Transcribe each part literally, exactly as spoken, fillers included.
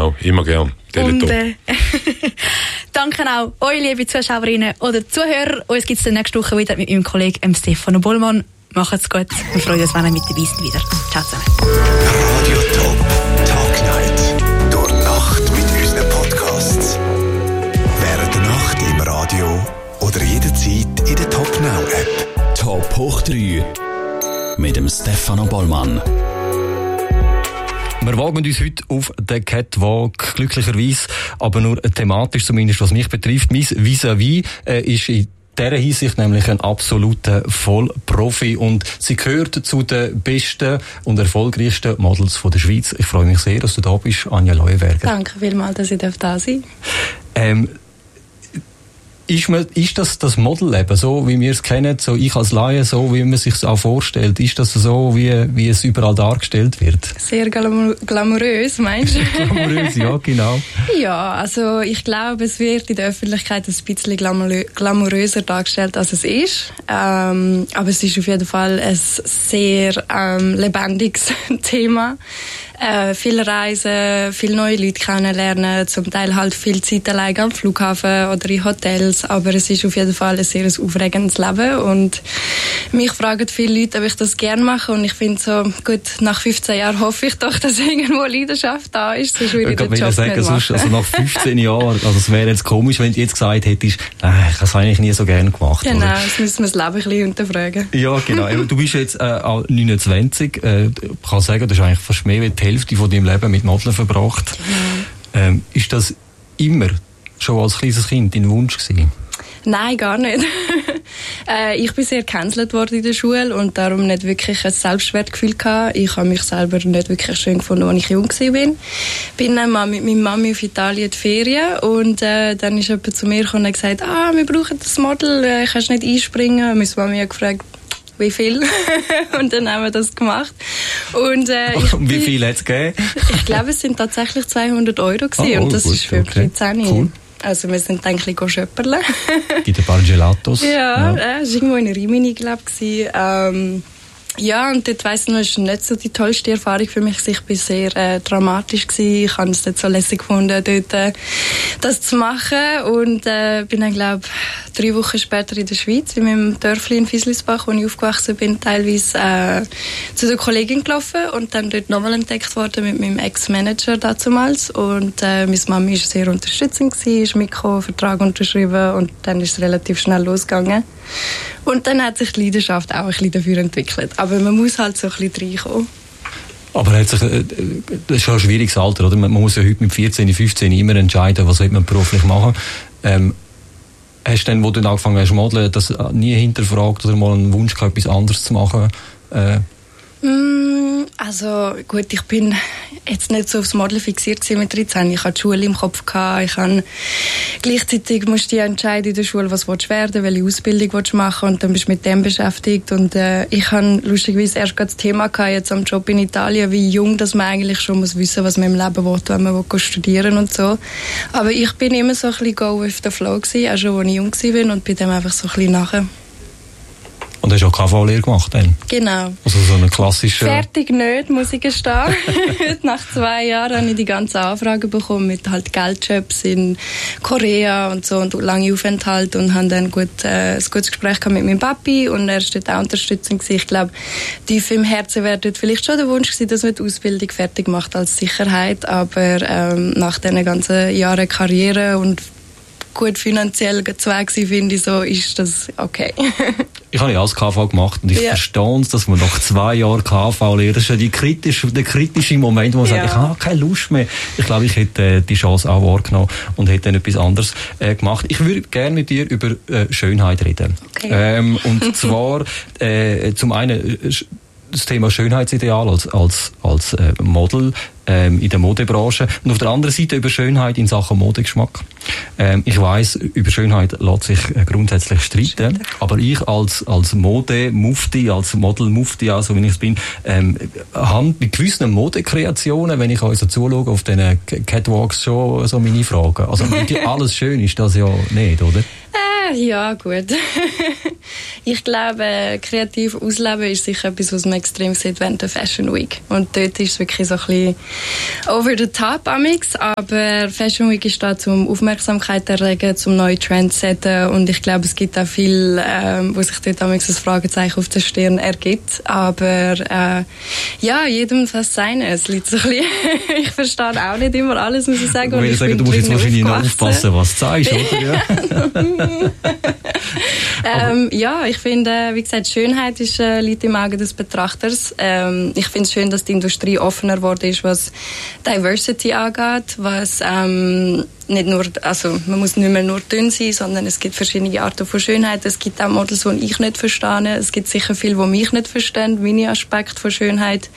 Genau, immer gern. Und, äh, danke auch euch, liebe Zuschauerinnen oder Zuhörer. Uns gibt es nächste Woche wieder mit meinem Kollegen Stefano Bollmann. Macht's gut. Wir freuen uns, wenn ihr mit dabei seid wieder. Ciao zusammen. Radio Top Tag Night. Durch Nacht mit unseren Podcasts. Während der Nacht im Radio oder jederzeit in der Top Now App. Top hoch drei mit dem Stefano Bollmann. Wir wagen uns heute auf den Catwalk, glücklicherweise, aber nur thematisch, zumindest was mich betrifft. Mein Vis-à-vis äh, ist in dieser Hinsicht nämlich ein absoluter Vollprofi und sie gehört zu den besten und erfolgreichsten Models von der Schweiz. Ich freue mich sehr, dass du da bist, Anja Leuenberger. Danke vielmals, dass ich da sein darf. Ähm, Ist, man, ist das das Modelleben, so wie wir es kennen, so ich als Laie, so wie man sich es auch vorstellt? Ist das so, wie, wie es überall dargestellt wird? Sehr glamour- glamourös, meinst du? Glamourös, ja, genau. Ja, also ich glaube, es wird in der Öffentlichkeit ein bisschen glamourö- glamouröser dargestellt, als es ist. Ähm, aber es ist auf jeden Fall ein sehr ähm, lebendiges Thema. Äh, viel Reisen, viele neue Leute kennenlernen, zum Teil halt viel Zeit allein am Flughafen oder in Hotels, aber es ist auf jeden Fall ein sehr aufregendes Leben und mich fragen viele Leute, ob ich das gerne mache und ich finde so, gut, nach fünfzehn Jahren hoffe ich doch, dass irgendwo Leidenschaft da ist, sonst würde ich den Job sagen, nicht machen. sonst, also nach fünfzehn Jahren, also es wäre jetzt komisch, wenn du jetzt gesagt hättest, nein, ich habe es eigentlich nie so gerne gemacht. Genau, oder? das müssen wir das Leben ein bisschen hinterfragen. Ja, genau. Du bist jetzt äh, neunundzwanzig, äh, ich kann sagen, das ist eigentlich fast mehr wie die Hälfte von deinem Leben mit Modeln verbracht. Genau. Ähm, ist das immer schon als kleines Kind dein Wunsch gewesen? Nein, gar nicht. äh, ich bin sehr gecancelt worden in der Schule und darum nicht wirklich ein Selbstwertgefühl gehabt. Ich habe mich selber nicht wirklich schön gefunden, als ich jung war. Bin dann mal mit meiner Mami auf Italien in die Ferien und äh, dann ist jemand zu mir gekommen und gesagt, ah, wir brauchen das Model, äh, kannst du nicht einspringen? Und meine Mami hat gefragt, wie viel? Und dann haben wir das gemacht. Und, äh, ich und wie viel hat es gegeben? Ich glaube, es sind tatsächlich zweihundert Euro gewesen. Oh, oh, und das gut, ist für okay. dreizehn. Cool. Also wir sind dann ein bisschen schöpperle. Gibt ein paar Gelatos. Ja, es ja. äh, war irgendwo in Rimini, glaube ich. Ähm, ja, und dort weiss ich noch, es war nicht so die tollste Erfahrung für mich. Ich war sehr äh, dramatisch gewesen. Ich habe es nicht so lässig gefunden, dort äh, das zu machen. Und äh, bin dann, glaube ich, drei Wochen später in der Schweiz, in meinem Dörfli in Fieslisbach, wo ich aufgewachsen bin, teilweise äh, zu der Kollegin gelaufen und dann dort nochmal entdeckt worden mit meinem Ex-Manager damals. Und äh, meine Mami war sehr unterstützend gewesen, ist mitgekommen, Vertrag unterschrieben und dann ist es relativ schnell losgegangen. Und dann hat sich die Leidenschaft auch ein bisschen dafür entwickelt. Aber man muss halt so ein bisschen reinkommen. Aber hat sich, äh, das ist schon ein schwieriges Alter, oder? Man muss ja heute mit vierzehn, fünfzehn immer entscheiden, was will man beruflich machen. Ähm, hast du dann, wo du dann angefangen hast zu modeln, das nie hinterfragt oder mal einen Wunsch gehabt, etwas anderes zu machen? Äh, Also gut, ich bin jetzt nicht so aufs Modeln fixiert mit dreizehn. Ich hatte die Schule im Kopf gehabt. Ich habe gleichzeitig musst du entscheiden in der Schule, was willst du werden, welche Ausbildung willst du machen und dann bist du mit dem beschäftigt. Und äh, ich habe lustigerweise erst gerade das Thema gehabt, jetzt am Job in Italien, wie jung, dass man eigentlich schon muss wissen, was man im Leben will, wenn man will studieren und so. Aber ich bin immer so ein bisschen go with the flow gewesen, auch schon als ich jung war und bin dem einfach so ein bisschen nachher. Und hast du auch K V-Lehre gemacht dann? Genau. Also so eine klassische... Fertig nicht, muss ich gestehen. Nach zwei Jahren habe ich die ganzen Anfragen bekommen mit halt Geldjobs in Korea und so und lange Aufenthalte und habe dann gut, äh, ein gutes Gespräch gehabt mit meinem Papi und er war dort auch unterstützend gewesen. Ich glaube, tief im Herzen wäre dort vielleicht schon der Wunsch gewesen, dass man die Ausbildung fertig macht als Sicherheit, aber ähm, nach diesen ganzen Jahren Karriere und gut finanziell Zweig gewesen, finde ich, so ist das okay. Ich habe ja alles K V gemacht und ich ja. verstehe es, dass man nach zwei Jahren K V lehrt. Das ist ja die kritische, der kritische Moment, wo man ja. sagt, ich habe keine Lust mehr. Ich glaube, ich hätte äh, die Chance auch wahrgenommen und hätte dann etwas anderes äh, gemacht. Ich würde gerne mit dir über äh, Schönheit reden. Okay. Ähm, und zwar äh, zum einen äh, das Thema Schönheitsideal als, als, als äh, Model ähm, in der Modebranche und auf der anderen Seite über Schönheit in Sachen Modegeschmack. Ähm, ich weiss, über Schönheit lässt sich äh, grundsätzlich streiten, aber ich als, als Mode-Mufti, als Model-Mufti, also wenn ich es bin, ähm, habe bei gewissen Modekreationen, wenn ich euch so zuschaue, auf diesen Catwalks schon so meine Fragen. Also alles schön ist das ja nicht, oder? Äh, Äh, ja, gut. Ich glaube, kreativ ausleben ist sicher etwas, was man extrem sieht während der Fashion Week. Und dort ist es wirklich so ein bisschen over the top amix, aber Fashion Week ist da, um Aufmerksamkeit zu erregen, um neue Trends zu setzen, und ich glaube, es gibt auch viel, ähm, wo sich dort amix ein Fragezeichen auf der Stirn ergibt, aber äh, ja, jedem das Seine. Es liegt so ein bisschen ich verstehe auch nicht immer alles, muss ich sagen. Und ich sagen, du musst jetzt wahrscheinlich noch aufpassen, was du sagst, oder? Ja. ähm, ja, ich finde, wie gesagt, Schönheit ist, äh, liegt im Auge des Betrachters. Ähm, ich finde es schön, dass die Industrie offener geworden ist, was Diversity angeht, was ähm, nicht nur, also man muss nicht mehr nur dünn sein, sondern es gibt verschiedene Arten von Schönheit. Es gibt auch Models, die ich nicht verstehe. Es gibt sicher viele, die mich nicht verstehen, meine Aspekte von Schönheit.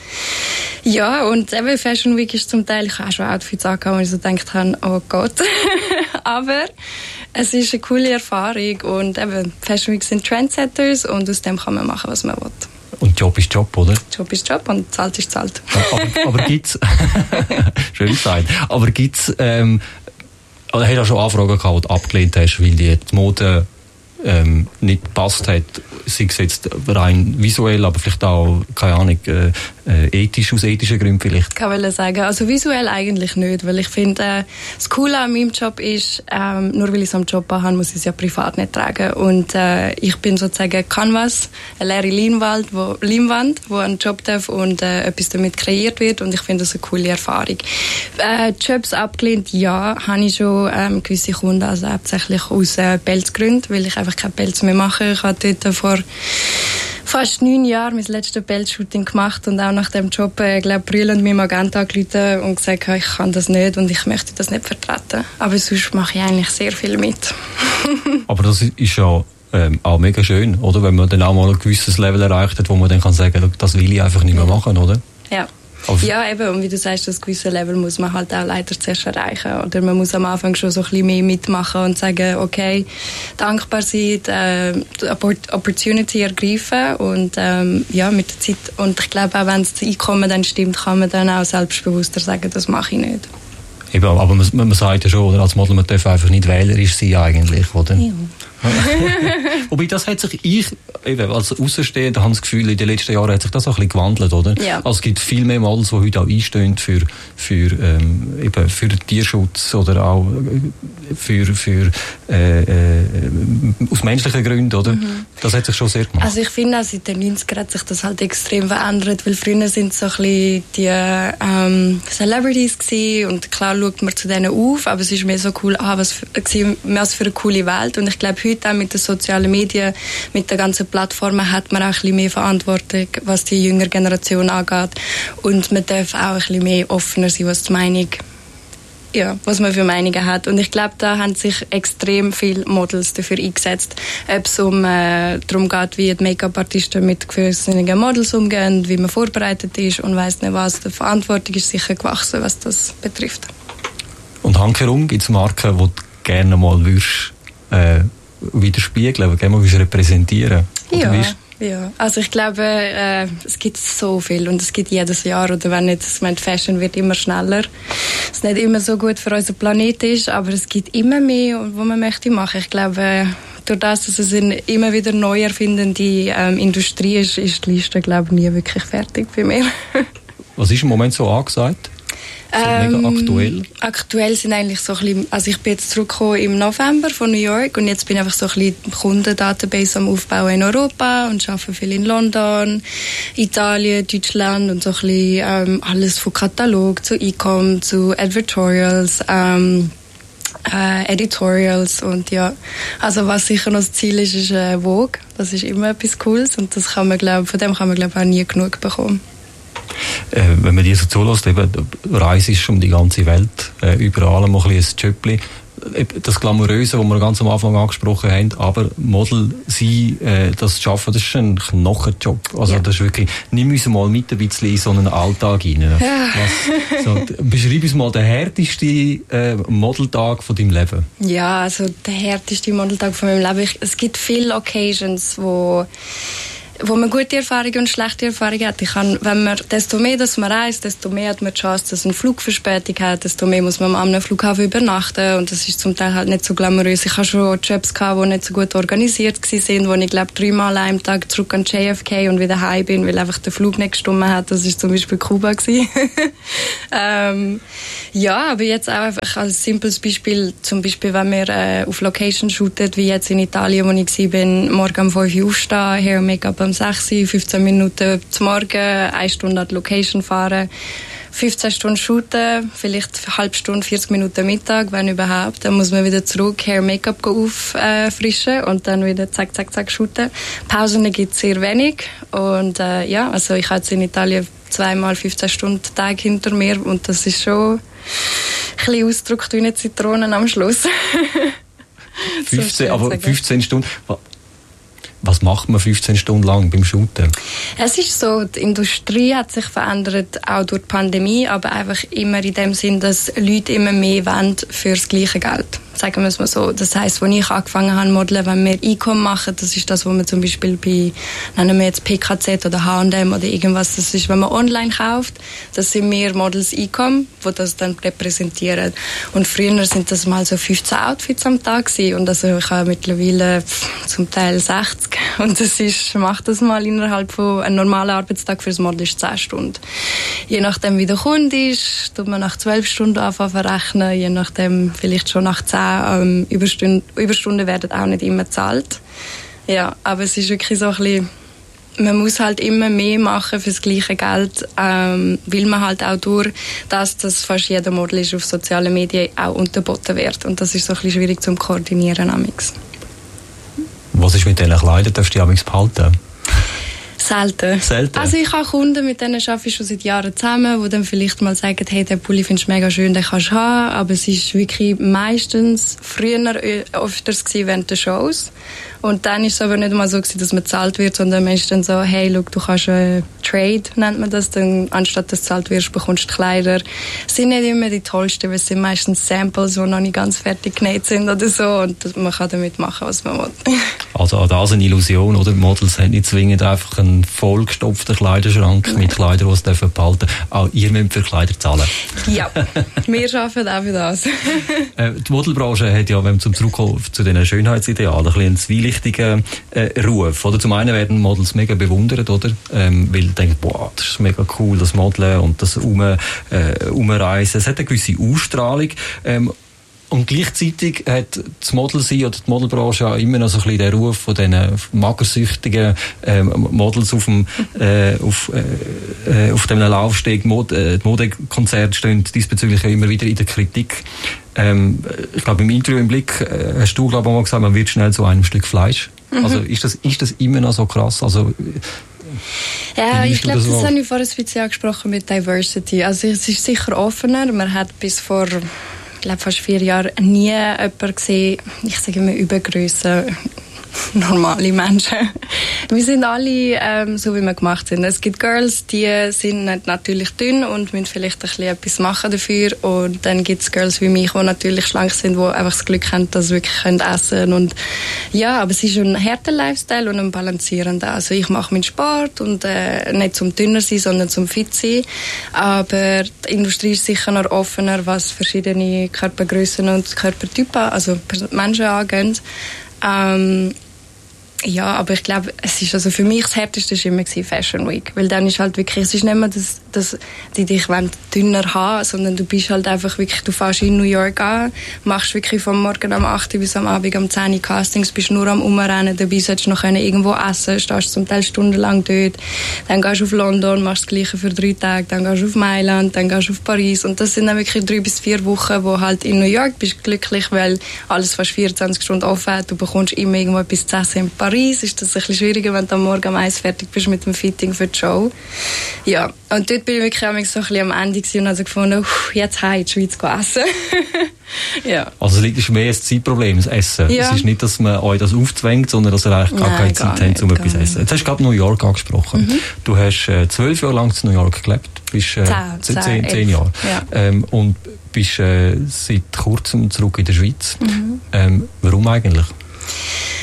Ja, und eben Fashion Week ist zum Teil, ich habe auch schon Outfits angehabt, wo ich so gedacht habe, oh Gott. Aber es ist eine coole Erfahrung und eben Fashion Week sind Trendsetters und aus dem kann man machen, was man will. Und Job ist Job, oder? Job ist Job und Zahlt ist Zahlt. aber, aber gibt's schön gesagt. Aber gibt's ähm, oder hast du auch schon Anfragen gehabt, die du abgelehnt hast, weil die, die Mode ähm, nicht gepasst hat, sei es jetzt rein visuell, aber vielleicht auch, keine Ahnung, äh, äh, ethisch, aus ethischen Gründen vielleicht? Ich kann sagen, also visuell eigentlich nicht, weil ich finde, äh, das Coole an meinem Job ist, ähm, nur weil ich es am Job habe, muss ich es ja privat nicht tragen. Und äh, ich bin sozusagen Canvas, eine leere Leinwand, wo, Leinwand, wo ein Job darf und äh, etwas damit kreiert wird, und ich finde das eine coole Erfahrung. Äh, Jobs abgelehnt, ja, habe ich schon ähm, gewisse Kunden, also hauptsächlich aus äh, Pelzgründen, weil ich einfach keine Pelz mehr mache. Ich habe dort vor fast neun Jahren mein letztes Pelzshooting gemacht und auch nach dem Job, äh, glaube brüllend meinem Agent angerufen und gesagt, ich kann das nicht und ich möchte das nicht vertreten. Aber sonst mache ich eigentlich sehr viel mit. Aber das ist ja ähm, auch mega schön, oder? Wenn man dann auch mal ein gewisses Level erreicht hat, wo man dann kann sagen, das will ich einfach nicht mehr machen, oder? Ja. Also ja, eben, und wie du sagst, das gewisse Level muss man halt auch leider zuerst erreichen. Oder man muss am Anfang schon so ein bisschen mehr mitmachen und sagen, okay, dankbar sein, äh, die Opportunity ergreifen und ähm, ja, mit der Zeit. Und ich glaube auch, wenn das Einkommen dann stimmt, kann man dann auch selbstbewusster sagen, das mache ich nicht. Eben, aber man, man sagt ja schon, oder, als Model, man darf einfach nicht wählerisch sein eigentlich, oder? Ja. Wobei, das hat sich, ich eben, als Außenstehender habe das Gefühl, in den letzten Jahren hat sich das auch ein bisschen gewandelt, oder? Ja. Also es gibt viel mehr Models, die heute auch einstehen für, für, ähm, eben für den Tierschutz oder auch für, für äh, äh, aus menschlichen Gründen, oder? Mhm. Das hat sich schon sehr gemacht. Also ich finde auch seit den neunzigern hat sich das halt extrem verändert, weil früher sind so ein bisschen die ähm, Celebrities gewesen und klar schaut man zu denen auf, aber es ist mehr so cool, ah, was für, was für eine coole Welt, und ich glaube heute auch mit den sozialen Medien, mit den ganzen Plattformen hat man auch ein bisschen mehr Verantwortung, was die jüngere Generation angeht, und man darf auch ein bisschen mehr offener sein, was die Meinung, ja, was man für Meinungen hat, und ich glaube, da haben sich extrem viele Models dafür eingesetzt, ob es um, äh, darum geht, wie die Make-up-Artisten mit gewissen Models umgehen, wie man vorbereitet ist und weiss nicht was, die Verantwortung ist sicher gewachsen, was das betrifft. Und handherum gibt es Marken, die du gerne mal würdest, äh, widerspiegeln, gerne mal repräsentieren. Ja, ja. Also ich glaube, äh, es gibt so viel und es gibt jedes Jahr, oder wenn nicht, ich meine, Fashion wird immer schneller. Es ist nicht immer so gut für unseren Planeten ist, aber es gibt immer mehr, was man möchte machen. Ich glaube, durch das, dass es eine immer wieder neu erfindende ähm, Industrie ist, ist die Liste, glaube ich, nie wirklich fertig bei mir. Was ist im Moment so angesagt? So ähm, mega aktuell? Aktuell sind eigentlich so ein bisschen, also ich bin jetzt zurückgekommen im November von New York und jetzt bin ich einfach so ein bisschen Kundendatabase am Aufbauen in Europa und arbeite viel in London, Italien, Deutschland und so ein bisschen ähm, alles von Katalog zu E-Com, zu Advertorials, ähm, äh, Editorials und ja, also was sicher noch das Ziel ist, ist äh, Vogue. Das ist immer etwas Cooles und das kann man, glaub, von dem kann man glaube auch nie genug bekommen. Äh, wenn man die so zulässt, eben, Reise ist um die ganze Welt, äh, überall mal ein bisschen ein Jöppli. Das Glamouröse, das wir ganz am Anfang angesprochen haben, aber Model sein, äh, das zu schaffen, das ist ein Knochenjob. Also ja. Das ist wirklich, nimm uns mal mit ein bisschen in so einen Alltag rein. Ja. Was, so, beschreib uns mal den härtesten äh, Modeltag von deinem Leben. Ja, also der härteste Modeltag von meinem Leben. Ich, es gibt viele Occasions, wo wo man gute Erfahrungen und schlechte Erfahrungen hat. Ich kann, wenn man, desto mehr, dass man reist, desto mehr hat man die Chance, dass ein Flug Verspätung hat, desto mehr muss man am einem Flughafen übernachten und das ist zum Teil halt nicht so glamourös. Ich habe schon Jobs gehabt, die nicht so gut organisiert waren, wo ich glaube dreimal an einem Tag zurück an J F K und wieder heim bin, weil einfach der Flug nicht gestimmt hat. Das war zum Beispiel Kuba. ähm, ja, aber jetzt auch einfach als simples Beispiel, zum Beispiel, wenn wir äh, auf Location shooten, wie jetzt in Italien, wo ich war, morgen um fünf Uhr aufstehen, Hair, Make-up am sechs, fünfzehn Minuten zum Morgen, eine Stunde an die Location fahren, fünfzehn Stunden shooten, vielleicht eine halbe Stunde, vierzig Minuten Mittag, wenn überhaupt. Dann muss man wieder zurück, Hair, Make-up auffrischen und dann wieder zack, zack, zack shooten. Pausen gibt es sehr wenig und äh, ja, also ich hatte jetzt in Italien zweimal fünfzehn Stunden Tag hinter mir und das ist schon ein bisschen ausgedrückt wie eine Zitrone am Schluss. fünfzehn, so aber fünfzehn Stunden... Was macht man fünfzehn Stunden lang beim Shooten? Es ist so, die Industrie hat sich verändert, auch durch die Pandemie, aber einfach immer in dem Sinn, dass Leute immer mehr wollen für das gleiche Geld. Sagen wir es mal so. Das heisst, als ich angefangen habe, Modeln, wenn wir Einkommen machen, das ist das, was man zum Beispiel bei, nennen wir jetzt P K Z oder H und M oder irgendwas, das ist, wenn man online kauft, das sind mehr Models Einkommen, die das dann repräsentieren. Und früher sind das mal so fünfzehn Outfits am Tag gewesen. Und also ich habe mittlerweile zum Teil sechzig. Und das ist, macht das mal innerhalb von einem normalen Arbeitstag für das Model ist zehn Stunden. Je nachdem, wie der Kunde ist, tut man nach zwölf Stunden anfangen verrechnen, je nachdem vielleicht schon nach zehn. Ähm, Überstunden, Überstunden werden auch nicht immer gezahlt. Ja, aber es ist wirklich so ein bisschen, man muss halt immer mehr machen für das gleiche Geld, ähm, weil man halt auch durch das, dass fast jeder Model ist auf sozialen Medien auch unterboten wird. Und das ist so ein bisschen schwierig zum Koordinieren. Amix. Was ist mit diesen Kleidern? Darfst du die amix behalten? Selten. Selten. Also ich habe Kunden, mit denen arbeite ich schon seit Jahren zusammen, die dann vielleicht mal sagen, hey, den Pulli findest du mega schön, den kannst du haben. Aber es ist wirklich meistens früher öfters gewesen während der Shows. Und dann ist es aber nicht mal so gewesen, dass man bezahlt wird, sondern man ist dann so, hey, look, du kannst äh, Trade, nennt man das. Dann, anstatt dass du bezahlt wirst, bekommst du Kleider. Es sind nicht immer die tollsten, weil es sind meistens Samples, die noch nicht ganz fertig genäht sind oder so. Und man kann damit machen, was man will. Also das ist eine Illusion, oder? Models haben nicht zwingend einfach einen vollgestopften Kleiderschrank Nein. mit Kleidern, die sie dürfen behalten. Auch ihr müsst für Kleider zahlen. Ja, wir arbeiten auch für das. äh, die Modelbranche hat ja, wenn wir zum zurückkommen zu diesen Schönheitsidealen, ein bisschen einen zwielichtigen äh, Ruf. Oder? Zum einen werden Models mega bewundert, oder? Ähm, weil sie denken, boah, das ist mega cool, das Modeln und das um, äh, Umreisen. Es hat eine gewisse Ausstrahlung. Ähm, Und gleichzeitig hat das Modelsein oder die Modelbranche ja immer noch so ein bisschen den Ruf von diesen magersüchtigen ähm, Models auf dem, äh, auf, äh, auf dem Laufsteg. Mod, äh, die Modekonzerte stehen diesbezüglich ja immer wieder in der Kritik. Ähm, ich glaube, im Interview im Blick äh, hast du, glaube ich, mal gesagt, man wird schnell zu einem Stück Fleisch. Mhm. Also ist das, ist das immer noch so krass? Also, ja, ich glaube, das, das habe ich vorhin ein bisschen angesprochen mit Diversity. Also es ist sicher offener. Man hat bis vor... ich glaube, fast vier Jahre nie jemanden gesehen, ich sage immer Übergröße, normale Menschen. Wir sind alle ähm, so, wie wir gemacht sind. Es gibt Girls, die sind natürlich dünn und müssen vielleicht ein bisschen etwas machen dafür. Und dann gibt es Girls wie mich, die natürlich schlank sind, die einfach das Glück haben, dass sie wirklich können essen können. Und ja, aber es ist ein harter Lifestyle und ein balancierender. Also ich mache meinen Sport und äh, nicht zum dünner sein, sondern zum fit sein. Aber die Industrie ist sicher noch offener, was verschiedene Körpergrößen und Körpertypen, also Menschen angeht. Ähm, ja, aber ich glaube, es ist also für mich das Härteste war immer Fashion Week, weil dann ist halt wirklich, es ist nicht mehr, dass, dass die dich dünner haben, sondern du bist halt einfach wirklich, du fährst in New York an, machst wirklich vom Morgen am acht bis am Abend am zehn Uhr Castings, bist nur am Umrennen, dabei solltest du noch irgendwo essen, stehst zum Teil stundenlang dort, dann gehst du auf London, machst das Gleiche für drei Tage, dann gehst du auf Mailand, dann gehst du auf Paris und das sind dann wirklich drei bis vier Wochen, wo halt in New York bist glücklich, weil alles fast vierundzwanzig Stunden offen hat, du bekommst immer irgendwo etwas zu essen in Paris. Ist das ein bisschen schwieriger, wenn du am Morgen um eins fertig bist mit dem Fitting für die Show. Ja, und dort bin ich wirklich so ein bisschen am Ende und habe gefunden, jetzt heim in die Schweiz essen. Ja. Also es liegt mehr ein Zeitproblem, das Essen. Ja. Es ist nicht, dass man euch das aufzwängt, sondern dass ihr eigentlich gar Nein, keine Zeit habt, um etwas zu essen. Jetzt hast du gerade New York angesprochen. Mhm. Du hast äh, zwölf Jahre lang in New York gelebt. Bist, äh, zehn, zehn, zehn Jahre. Ja. Ähm, und bist äh, seit kurzem zurück in der Schweiz. Mhm. Ähm, warum eigentlich?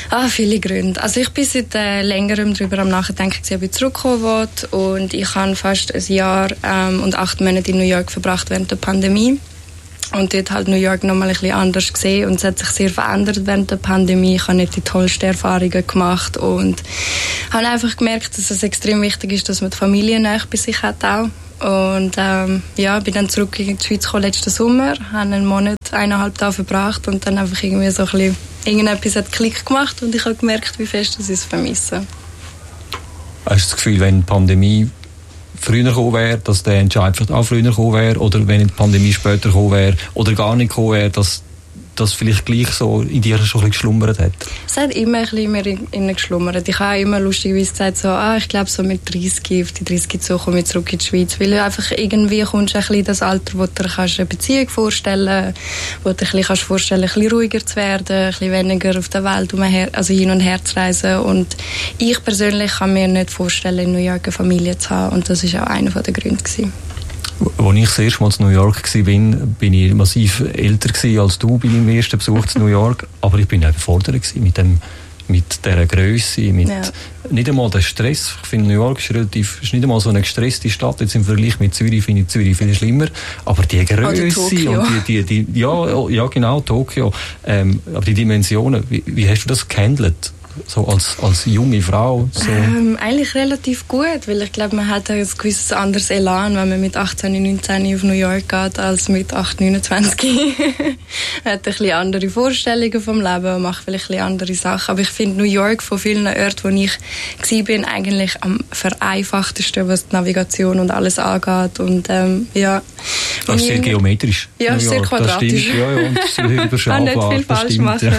Ah, viele Gründe. Also ich bin seit äh, längerem darüber am Nachdenken, ob ich zurückkommen will. Und ich habe fast ein Jahr ähm, und acht Monate in New York verbracht während der Pandemie. Und dort halt New York nochmal ein bisschen anders gesehen und es hat sich sehr verändert während der Pandemie. Ich habe nicht die tollsten Erfahrungen gemacht und habe einfach gemerkt, dass es extrem wichtig ist, dass man die Familie nahe bei sich hat auch. Und ähm, ja, bin dann zurück in die Schweiz gekommen letzten Sommer, habe einen Monat, eineinhalb Tage verbracht und dann einfach irgendwie so ein bisschen, irgendetwas hat Klick gemacht und ich habe gemerkt, wie fest ich es vermisse. Hast du das Gefühl, wenn die Pandemie früher gekommen wäre, dass der Entscheid vielleicht auch früher gekommen wäre, oder wenn die Pandemie später gekommen wäre, oder gar nicht gekommen wäre, dass das vielleicht gleich so in dir schon ein bisschen geschlummert hat? Es hat immer ein bisschen mehr in mir geschlummert. Ich habe immer lustigerweise gesagt, so, ah, ich glaube so mit dreißig, auf die dreißig so komme ich zurück in die Schweiz, weil du einfach irgendwie kommst ein bisschen in das Alter, wo du dir eine Beziehung vorstellen kannst, wo du dir ein bisschen vorstellen kannst, ein bisschen ruhiger zu werden, ein bisschen weniger auf der Welt umher, also hin und her zu reisen. Und ich persönlich kann mir nicht vorstellen, in New York eine Familie zu haben, und das war auch einer der Gründe gewesen. Als ich das erste Mal in New York war, bin, bin ich massiv älter als du bei meinem ersten Besuch in New York. Aber ich bin überfordert mit dem, mit dieser Grösse, mit ja. nicht einmal der Stress. Ich finde, New York ist, relativ, ist nicht einmal so eine gestresste Stadt. Jetzt im Vergleich mit Zürich finde ich Zürich viel schlimmer. Aber die Grösse und die, die, die, ja, ja, genau, Tokio. Ähm, aber die Dimensionen, wie, wie hast du das gehandelt? So als, als junge Frau? So. Ähm, eigentlich relativ gut, weil ich glaube, man hat ein gewisses anderes Elan, wenn man mit achtzehn, neunzehn auf New York geht, als mit acht, neunundzwanzig. Man hat ein bisschen andere Vorstellungen vom Leben und macht vielleicht ein bisschen andere Sachen. Aber ich finde New York von vielen Orten, wo ich war, eigentlich am vereinfachtesten, was die Navigation und alles angeht. Und, ähm, ja. Das ist sehr geometrisch. Ja, New sehr York, quadratisch. Das stimmt, ja, ja, und sehr überschaubar. Ich kann nicht viel falsch stimmt, machen.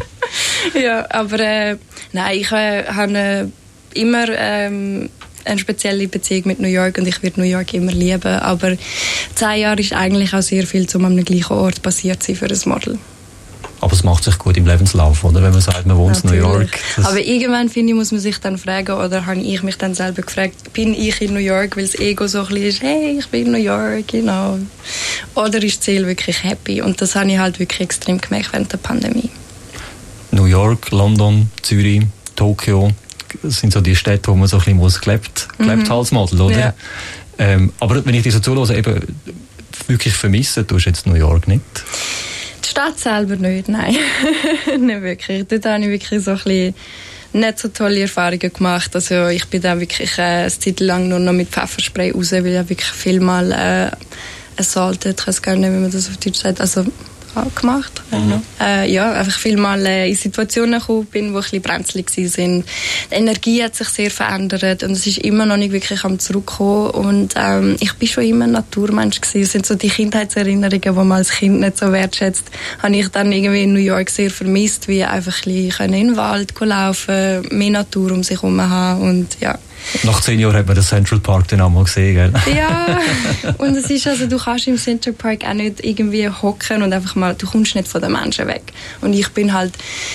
Ja. Ja, aber äh, nein, ich äh, habe äh, immer ähm, eine spezielle Beziehung mit New York und ich werde New York immer lieben. Aber zehn Jahre ist eigentlich auch sehr viel, um am gleichen Ort passiert zu sein für ein Model. Aber es macht sich gut im Lebenslauf, oder? Wenn man sagt, man wohnt in New York. Aber irgendwann, finde ich, muss man sich dann fragen, oder habe ich mich dann selber gefragt, bin ich in New York, weil das Ego so ein bisschen ist, hey, ich bin in New York, genau. Oder ist das Ziel wirklich happy? Und das habe ich halt wirklich extrem gemerkt während der Pandemie. New York, London, Zürich, Tokio, das sind so die Städte, wo man so ein bisschen muss gelebt, gelebt mhm. als Model, oder? Ja. Ähm, aber wenn ich dir so zuhöre, eben wirklich vermissen, tust du jetzt New York nicht? Die Stadt selber nicht, nein. Nicht wirklich. Dort habe ich wirklich so ein bisschen nicht so tolle Erfahrungen gemacht. Also ich bin da wirklich äh, eine Zeit lang nur noch mit Pfefferspray raus, weil ich wirklich viel mal äh, assaulted, ich weiß gar nicht, wie man das auf Deutsch sagt, also gemacht. Mhm. Äh, ja, einfach viel mal äh, in Situationen gekommen bin, wo ein bisschen brenzlig waren. Die Energie hat sich sehr verändert und es ist immer noch nicht wirklich am Zurückkommen. Und ähm, ich bin schon immer ein Naturmensch gewesen. Das sind so die Kindheitserinnerungen, die man als Kind nicht so wertschätzt. Habe ich dann irgendwie in New York sehr vermisst, wie einfach ein bisschen in den Wald laufen, mehr Natur um sich herum haben und ja. Nach zehn Jahren hat man den Central Park dann auch mal gesehen, gell? Ja, und es ist also, du kannst im Central Park auch nicht irgendwie hocken und einfach mal, du kommst nicht von den Menschen weg. Und ich bin halt,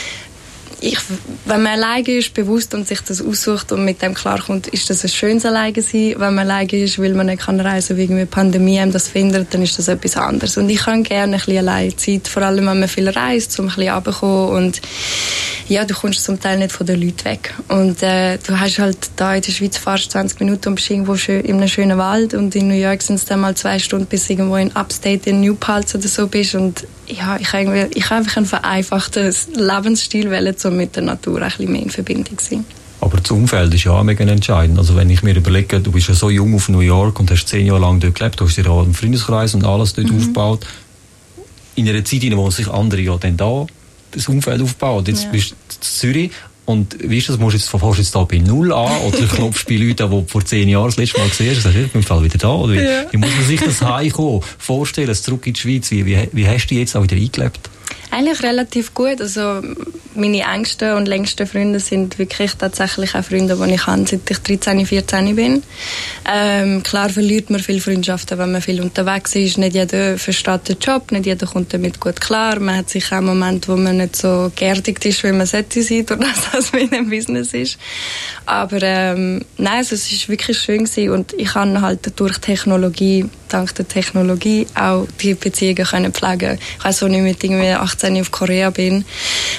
ich, wenn man alleine ist, bewusst und sich das aussucht und mit dem klarkommt, ist das ein schönes Alleine sein. Wenn man alleine ist, weil man nicht kann reisen, wegen der Pandemie einem das findet, dann ist das etwas anderes. Und ich kann gerne ein bisschen alleine Zeit, vor allem wenn man viel reist, um ein bisschen runterzukommen. Und ja, du kommst zum Teil nicht von den Leuten weg. Und äh, du hast halt da in der Schweiz fast zwanzig Minuten und bist irgendwo schön, in einem schönen Wald. Und in New York sind es dann mal zwei Stunden, bis du irgendwo in Upstate, in New Paltz oder so bist. Und ja, ich habe ich einfach einen vereinfachten Lebensstil wählen, um mit der Natur ein bisschen mehr in Verbindung zu sein. Aber das Umfeld ist ja auch mega entscheidend. Also wenn ich mir überlege, du bist ja so jung auf New York und hast zehn Jahre lang dort gelebt, du hast dir auch einen Freundeskreis und alles dort mhm. aufgebaut. In einer Zeit, in der sich andere ja dann da das Umfeld aufbaut. Jetzt ja. bist du in Zürich und wie ist das, musst du jetzt, fährst jetzt da bei Null an oder klopfst bei Leuten, die du vor zehn Jahren das letzte Mal gesehen hast, sagst, ich bin im Fall wieder da. Oder wie, ja. wie muss man sich das heimkommen, vorstellen, zurück in die Schweiz? Wie, wie, wie hast du jetzt auch wieder eingelebt? Eigentlich relativ gut. Also meine engsten und längsten Freunde sind wirklich tatsächlich auch Freunde, die ich habe, seit ich dreizehn, vierzehn bin. Ähm, klar verliert man viele Freundschaften, wenn man viel unterwegs ist. Nicht jeder versteht den Job, nicht jeder kommt damit gut klar. Man hat sicher auch Momente, wo man nicht so geerdigt ist, wie man sollte sein, durch das, dass man in einem Business ist. Aber ähm, nein, also, es war wirklich schön gewesen. Und ich kann halt durch Technologie, dank der Technologie, auch die Beziehungen können pflegen. Ich weiss, als ich mit irgendwie achtzehn auf Korea bin, Skype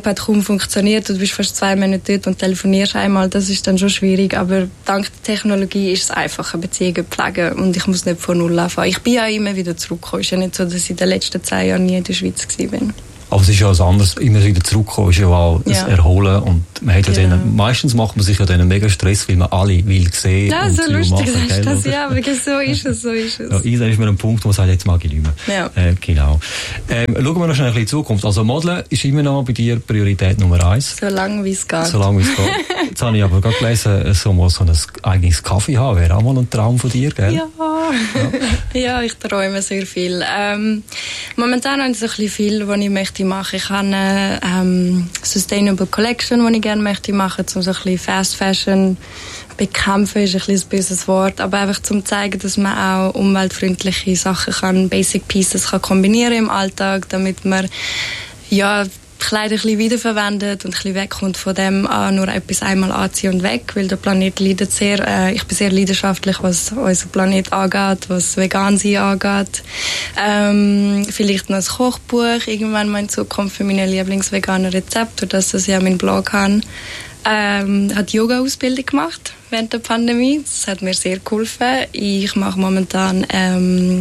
iPad kaum funktioniert, du bist fast zwei Monate dort und telefonierst einmal, das ist dann schon schwierig, aber dank der Technologie ist es einfacher, Beziehungen pflegen und ich muss nicht von Null anfangen. Ich bin ja immer wieder zurückgekommen, es ist ja nicht so, dass ich in den letzten zehn Jahren nie in der Schweiz war. Aber es ist ja was anderes, immer wieder zurückkommen, ist ja auch ja. das Erholen und man hat ja genau. den, meistens macht man sich ja dann einen mega Stress, weil man alle will sehen ja, und so lustig machen, sagst gell, das, ja, wirklich so ist es, so ist es. Ja, irgendwann ist mir ein Punkt, wo man sagt, jetzt mag ich nicht mehr. Ja. Äh, genau. Ähm, schauen wir noch schnell ein bisschen in die Zukunft. Also Modeln ist immer noch bei dir Priorität Nummer eins. So lange wie es geht. So lange wie es geht. Jetzt habe ich aber gerade gelesen, so mal so ein eigenes Kaffee haben, wäre auch mal ein Traum von dir, gell? Ja, ja. ja ich träume sehr viel. Ähm, momentan habe ich so ein bisschen viel, was ich möchte machen. Ich habe eine ähm, Sustainable Collection, die ich gerne möchte machen, um so ein bisschen Fast Fashion bekämpfen, ist ein bisschen ein böses Wort, aber einfach zum zeigen, dass man auch umweltfreundliche Sachen kann, Basic Pieces kann kombinieren im Alltag, damit man ja Kleider ein bisschen wiederverwendet und ein bisschen wegkommt von dem, ah, nur etwas einmal anziehen und weg, weil der Planet leidet sehr. Äh, ich bin sehr leidenschaftlich, was unseren Planet angeht, was Vegan-Sein angeht. Ähm, vielleicht noch ein Kochbuch, irgendwann mal in Zukunft für meine Lieblingsveganen Rezepte, dass ich ja meinen Blog habe. Ähm, hat Yoga-Ausbildung gemacht während der Pandemie. Das hat mir sehr geholfen. Ich mache momentan ähm,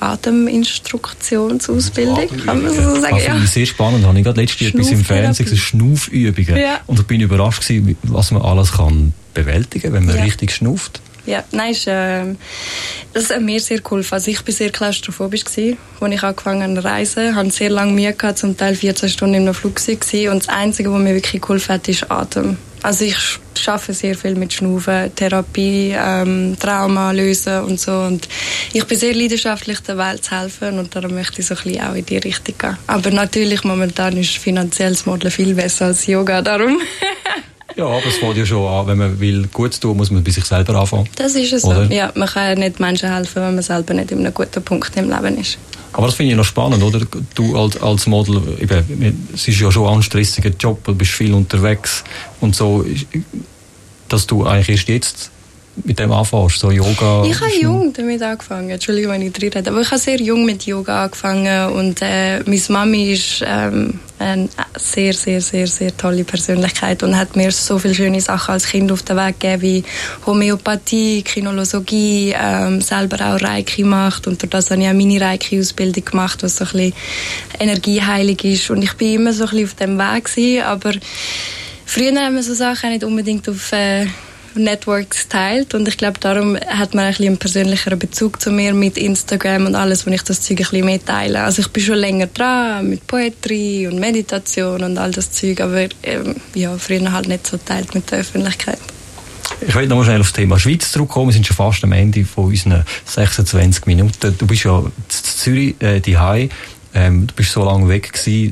Ateminstruktionsausbildung, kann man so sagen. Das finde ich sehr spannend. Da habe ich gerade letztes Jahr etwas im Fernsehen gesehen, Schnufübungen. Ja. Und da bin ich überrascht gewesen, was man alles kann bewältigen, wenn man ja. richtig schnauft. Ja, nein, ist, äh, das hat mir sehr geholfen. Also ich war sehr klaustrophobisch gewesen, als ich angefangen habe zu reisen. Ich hatte sehr lange Mühe gehabt, zum Teil vierzehn Stunden in einem Flug gewesen. Und das Einzige, was mir wirklich geholfen hat, ist Atem. Also ich arbeite sehr viel mit Schnaufen, Therapie, ähm, Trauma lösen und so. Und ich bin sehr leidenschaftlich, der Welt zu helfen und darum möchte ich so ein bisschen auch in die Richtung gehen. Aber natürlich, momentan ist finanzielles Modeln viel besser als Yoga, darum... Ja, aber es fängt ja schon an, wenn man will Gutes tun, muss man bei sich selber anfangen. Das ist es so. Ja, man kann ja nicht Menschen helfen, wenn man selber nicht in einem guten Punkt im Leben ist. Aber das finde ich noch spannend, oder? Du als, als Model, eben, es ist ja schon ein stressiger Job, du bist viel unterwegs und so, dass du eigentlich erst jetzt mit dem anfängst, so Yoga? Ich habe jung damit angefangen, Entschuldigung, wenn ich drin rede, aber ich habe sehr jung mit Yoga angefangen und äh, meine Mami ist ähm, eine sehr, sehr, sehr, sehr tolle Persönlichkeit und hat mir so viele schöne Sachen als Kind auf den Weg gegeben, wie Homöopathie, Kinologie, ähm, selber auch Reiki gemacht und durch das habe ich auch meine Reiki-Ausbildung gemacht, was so ein bisschen energieheilig ist und ich bin immer so ein bisschen auf dem Weg gewesen, aber früher haben wir so Sachen nicht unbedingt auf äh, Networks teilt und ich glaube, darum hat man ein bisschen einen persönlicheren Bezug zu mir mit Instagram und alles, wo ich das Zeug ein bisschen mehr teile. Also ich bin schon länger dran mit Poetry und Meditation und all das Zeug, aber ähm, ja, früher halt nicht so teilt mit der Öffentlichkeit. Ich will noch mal schnell auf das Thema Schweiz zurückkommen. Wir sind schon fast am Ende von unseren sechsundzwanzig Minuten. Du bist ja in Zürich äh, daheim. Ähm, du bist so lange weg gewesen.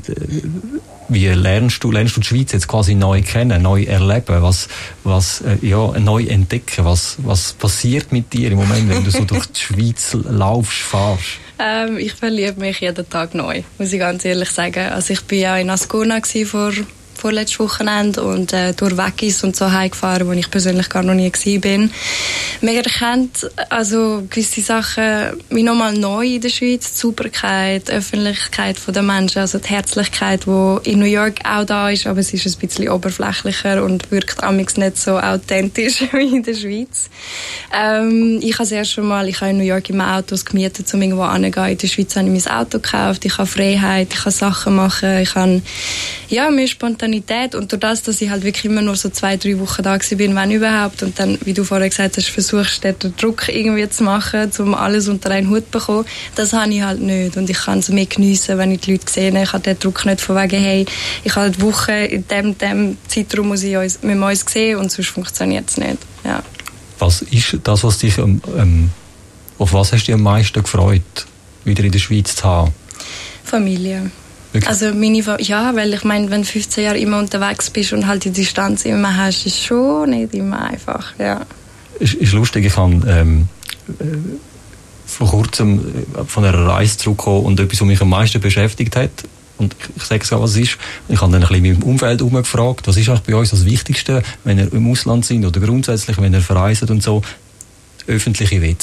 Wie lernst du, lernst du die Schweiz jetzt quasi neu kennen, neu erleben, was, was, äh, ja, neu entdecken? Was, was passiert mit dir im Moment, wenn du so durch die Schweiz laufst, fahrst? Ähm, ich verliebe mich jeden Tag neu, muss ich ganz ehrlich sagen. Also ich bin ja in Ascona vor vorletztes Wochenende und äh, durch Weggis und so heimgefahren, wo ich persönlich gar noch nie gewesen bin. Man erkennt also gewisse Sachen wie nochmal neu in der Schweiz, die Sauberkeit, die Öffentlichkeit der Menschen, also die Herzlichkeit, die in New York auch da ist, aber es ist ein bisschen oberflächlicher und wirkt amigs nicht so authentisch wie in der Schweiz. Ähm, ich habe das erste Mal, ich habe in New York immer Autos gemietet, um irgendwo hinzugehen. In der Schweiz habe ich mein Auto gekauft, ich habe Freiheit, ich kann Sachen machen, ich habe ja, mehr Spontanität und durch das, dass ich halt wirklich immer nur so zwei, drei Wochen da bin, wenn überhaupt und dann, wie du vorher gesagt hast, versuchst, den Druck irgendwie zu machen, um alles unter einen Hut zu bekommen, das habe ich halt nicht und ich kann es mehr geniessen, wenn ich die Leute sehe. Ich habe den Druck nicht von wegen, hey, ich habe die Woche in dem, dem Zeitraum muss ich uns, mit uns sehen und sonst funktioniert es nicht. Ja. Was ist das, was dich, ähm, auf was hast du dich am meisten gefreut, wieder in der Schweiz zu haben? Familie. Wirklich? Also meine, ja, weil ich meine, wenn du fünfzehn Jahre immer unterwegs bist und halt die Distanz immer hast, ist schon nicht immer einfach, ja. Ist, ist lustig, ich habe ähm, äh, vor kurzem von einer Reise zurückgekommen und etwas, was mich am meisten beschäftigt hat, und ich, ich sage es auch, was es ist, ich habe dann ein bisschen im Umfeld herumgefragt, was ist eigentlich bei uns das Wichtigste, wenn ihr im Ausland sind oder grundsätzlich, wenn ihr verreist und so, öffentliche W C.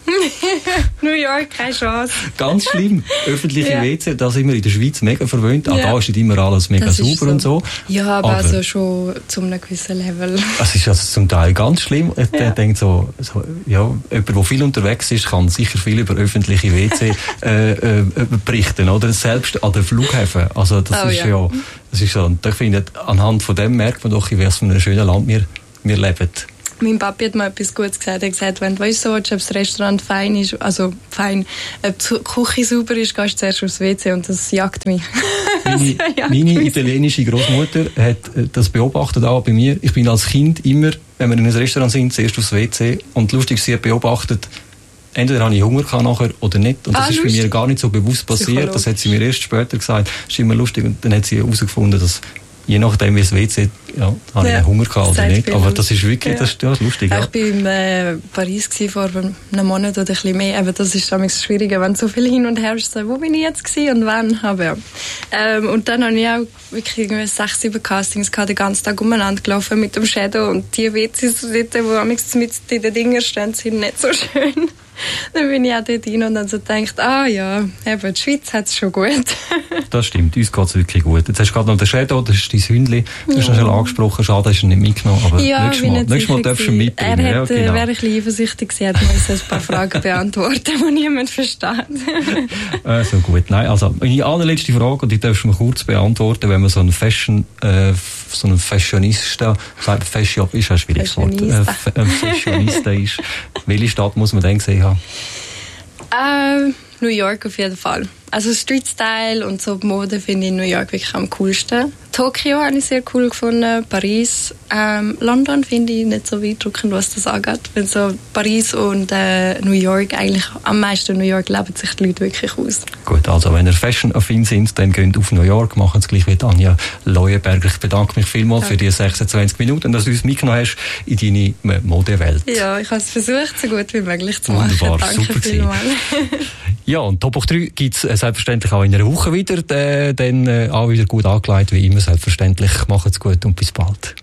New York, keine Chance. Ganz schlimm. Öffentliche Ja. W C, da sind wir in der Schweiz mega verwöhnt. Auch Ja. da ist nicht immer alles mega Das ist sauber und so. Ja, aber, Aber- also schon zu einem gewissen Level. Es ist also zum Teil ganz schlimm. Ich Ja. denke so, so, ja, jemand, der viel unterwegs ist, kann sicher viel über öffentliche W C äh, äh, berichten, oder? Selbst an den Flughäfen. Also das Oh, ist ja. ja, das ist so. Und ich finde, anhand von dem merkt man doch, in was für einem schönen Land wir, wir leben. Mein Papi hat mal etwas Gutes gesagt. Er hat gesagt, wenn du wissen willst, ob das Restaurant fein ist, also fein, ob die Küche sauber ist, gehst du zuerst aufs W C und das jagt mich. Meine, Das jagt meine mich. italienische Großmutter hat äh, das beobachtet auch bei mir. Ich bin als Kind immer, wenn wir in einem Restaurant sind, zuerst aufs W C. Und lustig, sie hat beobachtet, entweder habe ich Hunger gehabt nachher oder nicht. Und das Ah, ist bei lustig. mir gar nicht so bewusst passiert. Das hat sie mir erst später gesagt. Das ist immer lustig. Und dann hat sie herausgefunden, dass je nachdem, wie es W C, ja, habe ich Ja, einen Hunger gehabt oder sagt nicht. viel Aber aus. das ist wirklich, Ja. das ist, ja, das ist lustig. Ja. Ja. Ich war in äh, Paris gewesen, vor einem Monat oder ein bisschen mehr. Aber das ist damals schwieriger, wenn so viel hin und her ist. So, wo bin ich jetzt gewesen und wann? Aber, ja. ähm, und dann habe ich auch wirklich irgendwie sechs, sieben Castings gehabt, den ganzen Tag umeinander gelaufen mit dem Shadow. Und die W Cs, dort, wo am mit in den Dingen stehen, sind nicht so schön. Dann bin ich auch dort rein und dann so gedacht, ah ja, eben, die Schweiz hat es schon gut. Das stimmt, uns geht es wirklich gut. Jetzt hast du gerade noch den Shadow, das ist dein Hündchen. Das hast du schon angesprochen. Schade, hast du ihn nicht mitgenommen. Aber Ja, nächstes bin Mal, nicht nächstes Mal sicher darfst du ihn gewesen. mitbringen. Er hat, ja, äh, genau. wäre ein bisschen eifersüchtig gewesen, hat musste ein paar Fragen beantworten, die niemand versteht. Also gut, nein, also meine allerletzte Frage, und die darfst du mir kurz beantworten, wenn man so ein Fashion, äh, so ein Fashionista, sagt Fashion ist ein schwieriges Wort, äh, Fashionista. F- ein Fashionista ist. Welche Stadt muss man dann gesehen haben? Ähm, New York auf jeden Fall. Also Street Style und so Mode finde ich in New York wirklich am coolsten. Tokio habe ich sehr cool gefunden, Paris. Ähm, London finde ich nicht so beeindruckend, was das angeht. Wenn so Paris und äh, New York, eigentlich am meisten in New York leben sich die Leute wirklich aus. Gut, also wenn ihr fashion-affin sind, dann geht auf New York, machen es gleich wie Anja Leuenberger. Ich bedanke mich vielmals für die sechsundzwanzig Minuten, dass du uns mitgenommen hast in deine Modewelt. Ja, ich habe es versucht, so gut wie möglich zu machen. Wunderbar, Danke super vielmals. Ja, und Top hoch drei gibt es äh, selbstverständlich auch in einer Woche wieder. Äh, dann äh, auch wieder gut angelegt, wie immer selbstverständlich. Macht's gut und bis bald.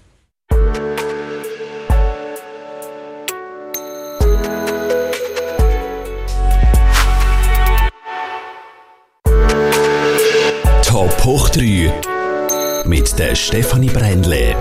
Top hoch drei mit der Stefanie Brändle.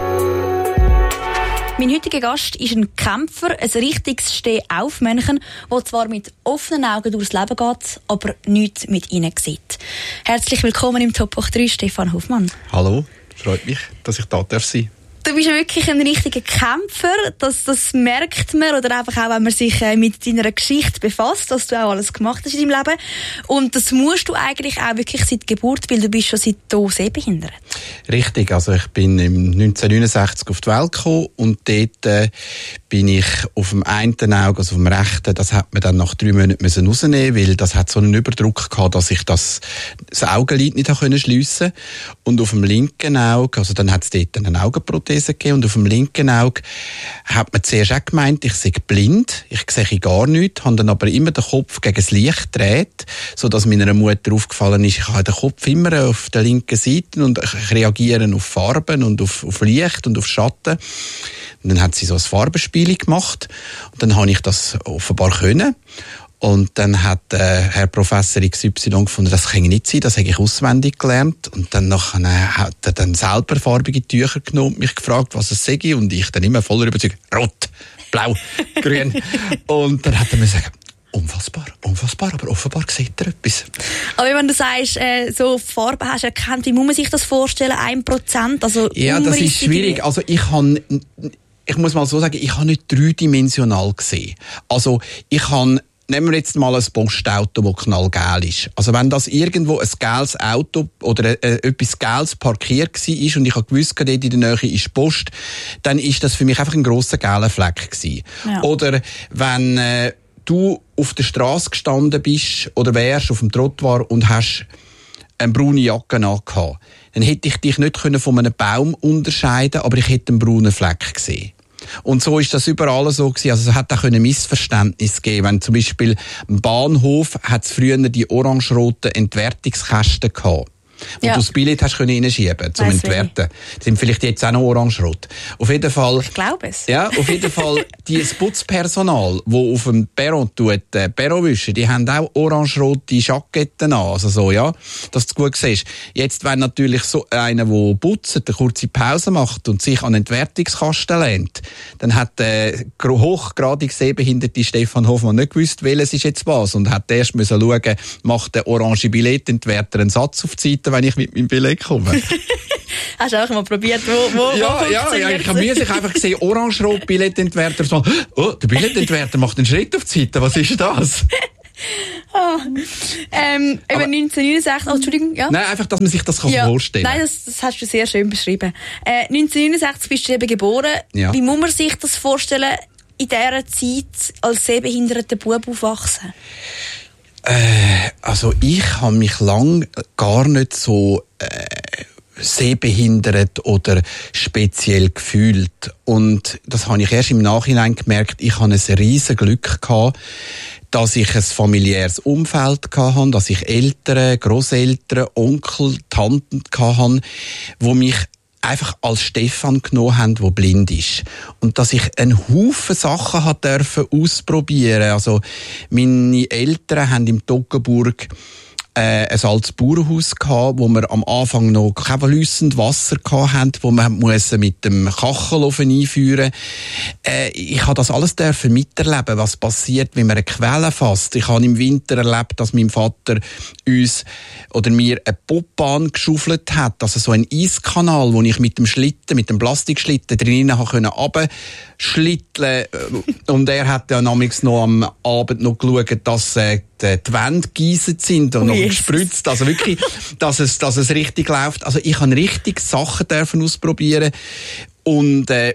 Mein heutiger Gast ist ein Kämpfer, ein richtiges Steh-auf-Männchen, das zwar mit offenen Augen durchs Leben geht, aber nichts mit ihnen sieht. Herzlich willkommen im Top hoch drei, Stefan Hofmann. Hallo, freut mich, dass ich da darf sein. Du bist ja wirklich ein richtiger Kämpfer, das, das merkt man, oder einfach auch, wenn man sich äh, mit deiner Geschichte befasst, was du auch alles gemacht hast in deinem Leben. Und das musst du eigentlich auch wirklich seit Geburt, weil du bist schon seit da sehbehindert. Richtig, also ich bin im neunzehnhundertneunundsechzig auf die Welt gekommen und dort äh, bin ich auf dem einen Auge, also auf dem rechten, das hat man dann nach drei Monaten müssen rausnehmen, weil das hat so einen Überdruck gehabt, dass ich das, das Augenlid nicht schliessen konnte. Und auf dem linken Auge, also dann hat es dort eine Augenprothese gegeben und auf dem linken Auge hat man zuerst auch gemeint, ich sei blind, ich sehe gar nichts, habe dann aber immer den Kopf gegen das Licht gedreht, sodass meiner Mutter aufgefallen ist, ich habe den Kopf immer auf der linken Seite und ich reagiere auf Farben und auf, auf Licht und auf Schatten. Und dann hat sie so ein Farbenspiel gemacht und dann habe ich das offenbar können. Und dann hat äh, Herr Professor X Y gefunden, das kann nicht sein, das habe ich auswendig gelernt. Und dann nachher hat er dann selber farbige Tücher genommen und mich gefragt, was es sei. Und ich dann immer voller Überzeugung, rot, blau, grün. Und dann hat er mir gesagt, unfassbar, unfassbar, aber offenbar sieht er etwas. Aber wenn du sagst, äh, so Farben hast du erkannt, wie muss man sich das vorstellen? Ein Prozent? Also Ja, das ist schwierig. Also ich habe, ich muss mal so sagen, ich habe nicht dreidimensional gesehen. Also ich habe, nehmen wir jetzt mal ein Postauto, das knallgel ist. Also wenn das irgendwo ein gelbes Auto oder äh, etwas Gelbes parkiert war und ich habe gewusst, dort in der Nähe ist Post, dann ist das für mich einfach ein grosser gelber Fleck gewesen. Ja. Oder wenn äh, du auf der Straße gestanden bist oder wärst auf dem Trottoir und hast eine braune Jacke angehabt, dann hätte ich dich nicht von einem Baum unterscheiden, aber ich hätte einen braunen Fleck gesehen. Und so ist das überall so gewesen. Also es hat auch ein Missverständnis gegeben. Wenn zum Beispiel am Bahnhof hat es früher die orange-roten Entwertungskästen gehabt. wo ja. du das Billett hast können reinschieben, zum Weiss Entwerten. Die sind vielleicht jetzt auch noch orange-rot. Auf jeden Fall. Ich glaube es. Ja, auf jeden Fall, das Putzpersonal, das auf dem Perron tut, äh, Perron wischen, die haben auch orange-rote Jacketten an, also so, ja, dass du gut siehst. Jetzt, wenn natürlich so einer, der putzt, eine kurze Pause macht und sich an den Entwertungskasten lehnt, dann hat der hochgradig sehbehinderte Stefan Hoffmann nicht gewusst, welches ist jetzt was, und hat erst müssen schauen, macht der orange Billettentwerter einen Satz auf die Seite, wenn ich mit meinem Billett komme. Hast du auch mal probiert, wo, wo, ja, wo ja, ja, ich habe mir sich einfach gesehen, orange-rot Billettentwerter, so, oh, der Billettentwerter macht einen Schritt auf die Seite, was ist das? Oh. Ähm, Aber, eben neunzehnhundertneunundsechzig, oh, Entschuldigung, ja. Nein, einfach, dass man sich das ja. vorstellen kann. Nein, das, das hast du sehr schön beschrieben. Äh, neunzehnhundertneunundsechzig bist du eben geboren. Ja. Wie muss man sich das vorstellen, in dieser Zeit als sehbehinderter Bub aufwachsen? Äh, also ich habe mich lang gar nicht so äh, sehbehindert oder speziell gefühlt. Und das habe ich erst im Nachhinein gemerkt. Ich habe ein riesen Glück gehabt, dass ich ein familiäres Umfeld hatte, dass ich Eltern, Grosseltern, Onkel, Tanten hatte, die mich einfach als Stefan genommen haben, der blind ist. Und dass ich einen Haufen Sachen hat dürfen ausprobieren. Also, meine Eltern haben im Toggenburg äh, ein altes Bauernhaus gehabt, wo wir am Anfang noch kein fließendes Wasser hatten, wo man musste mit dem Kachelofen einführen. Äh, ich habe das alles dürfen miterleben, was passiert, wenn man eine Quelle fasst. Ich habe im Winter erlebt, dass mein Vater uns oder mir eine Popbahn geschaufelt hat, also so ein Eiskanal, wo ich mit dem Schlitten, mit dem Plastikschlitten drinnen konnte runterschlitteln. Und er hat ja namens noch am Abend noch geschaut, dass äh, die, die Wände geisert sind und oh, noch yes. gespritzt. Also wirklich, dass es, dass es richtig läuft. Also ich habe richtig Sachen dürfen ausprobieren. Und äh,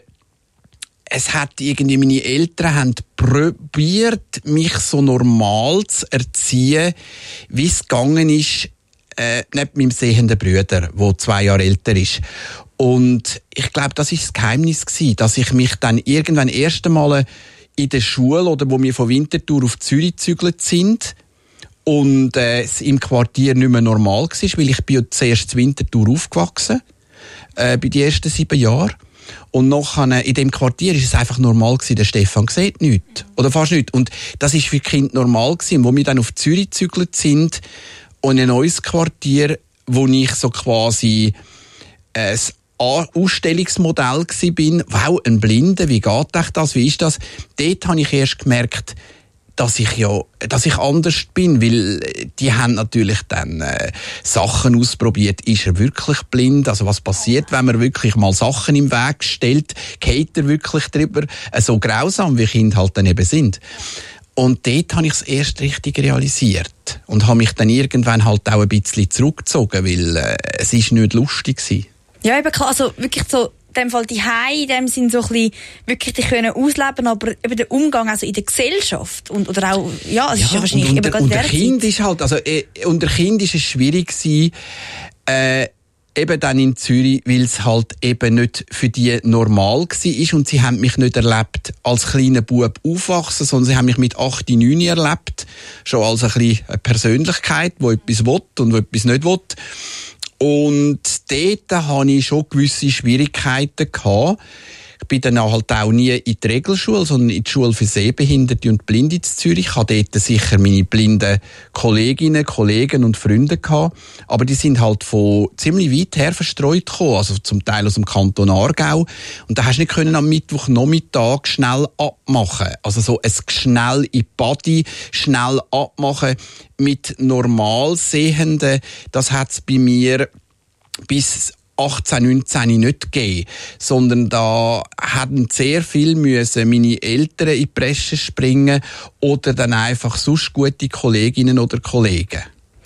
es hat irgendwie, meine Eltern haben probiert, mich so normal zu erziehen, wie es gegangen ist, äh, neben meinem sehenden Bruder, der zwei Jahre älter ist. Und ich glaube, das war das Geheimnis gewesen, dass ich mich dann irgendwann erst einmal in der Schule oder wo wir von Winterthur auf Zürich gezügelt sind und äh, es im Quartier nicht mehr normal war, weil ich bin ja zuerst in Winterthur aufgewachsen, äh, bei den ersten sieben Jahren. Und nachher, in dem Quartier ist es einfach normal gewesen, der Stefan sieht nichts. Oder fast nichts. Und das ist für die Kinder normal gewesen. Und wo wir dann auf Zürich gezügelt sind und ein neues Quartier, wo ich so quasi ein Ausstellungsmodell gsi bin, wow, ein Blinder, wie geht das, wie ist das? Dort habe ich erst gemerkt, dass ich ja, dass ich anders bin, weil die haben natürlich dann äh, Sachen ausprobiert. Ist er wirklich blind? Also was passiert, wenn man wirklich mal Sachen im Weg stellt? Geht er wirklich drüber? Äh, so grausam, wie Kinder halt dann eben sind. Und dort habe ich es erst richtig realisiert und habe mich dann irgendwann halt auch ein bisschen zurückgezogen, weil äh, es ist nicht lustig gewesen. Ja, eben klar, also wirklich so, in dem Fall die Hause, in dem Sinn so ein bisschen, wirklich die können ausleben, aber eben der Umgang, also in der Gesellschaft und, oder auch, ja, es ja, ist ja wahrscheinlich und, eben und, gerade und der der Kind ist halt, also, äh, unter Kind ist es schwierig gewesen, äh, eben dann in Zürich, weil es halt eben nicht für die normal war und sie haben mich nicht erlebt als kleiner Bub aufwachsen, sondern sie haben mich mit acht, neun erlebt, schon als ein bisschen eine Persönlichkeit, die etwas will und die etwas nicht will. Und dort hatte ich schon gewisse Schwierigkeiten gehabt. Ich bin dann halt auch nie in die Regelschule, sondern in die Schule für Sehbehinderte und Blinde in Zürich. Ich hatte dort sicher meine blinden Kolleginnen, Kollegen und Freunde gehabt. Aber die sind halt von ziemlich weit her verstreut gekommen, also zum Teil aus dem Kanton Aargau. Und da hast du nicht können am Mittwochnachmittag schnell abmachen. Also so ein schnell in die Body, schnell abmachen mit normal Sehenden. Das hat es bei mir bis achtzehn, neunzehn nicht gegeben, sondern da hatten sehr viel müssen meine Eltern in die Bresche springen oder dann einfach sonst gute Kolleginnen oder Kollegen.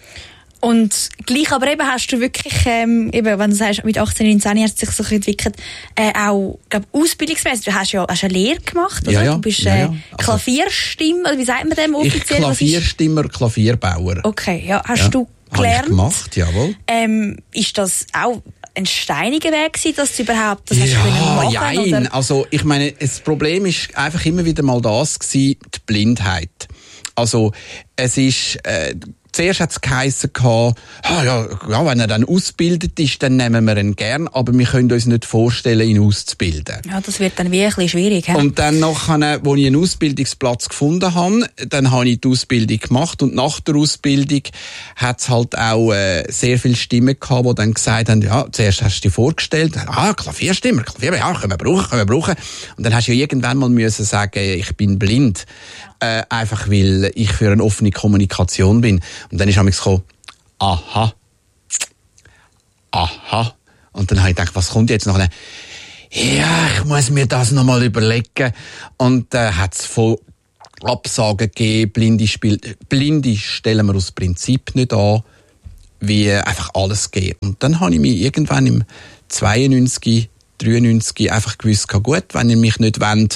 Und gleich aber eben hast du wirklich, ähm, eben, wenn du sagst, mit achtzehn, neunzehn hat es sich so entwickelt, äh, auch, glaub, ausbildungsmäßig. Du hast ja hast eine Lehre gemacht, oder? Ja, ja. Du bist, ja, äh, ja. Klavierstimme, oder wie sagt man dem offiziell? Ich Klavierstimmer, Klavierbauer. Okay, ja. Hast ja. du gelernt? Habe ich gemacht, jawohl. Ähm, ist das auch ein steiniger Weg gewesen, dass du überhaupt das hast ja, können machen, nein. oder? Also ich meine, das Problem ist einfach immer wieder mal das gewesen, die Blindheit. Also es ist, äh, zuerst hat es geheissen, ah, ja, ja, wenn er dann ausgebildet ist, dann nehmen wir ihn gern, aber wir können uns nicht vorstellen, ihn auszubilden. Ja, das wird dann wirklich schwierig. He? Und dann nachher, als ich einen Ausbildungsplatz gefunden habe, dann habe ich die Ausbildung gemacht und nach der Ausbildung hat es halt auch äh, sehr viele Stimmen gehabt, die dann gesagt haben, ja, zuerst hast du dir vorgestellt, ah, Klavierstimmer, Klavier, ja, können wir brauchen, können wir brauchen. Und dann hast du ja irgendwann mal müssen sagen, ich bin blind. Äh, einfach weil ich für eine offene Kommunikation bin. Und dann ist mir gekommen, aha, aha. Und dann habe ich gedacht, was kommt jetzt noch? Ja, ich muss mir das noch mal überlegen. Und äh, hat es voll Absagen gegeben, Blinde, Spiel, Blinde stellen wir aus Prinzip nicht an, wie einfach alles geht. Und dann habe ich mich irgendwann im zweiundneunzig, dreiundneunzig einfach gewusst, gut, wenn ihr mich nicht wollt,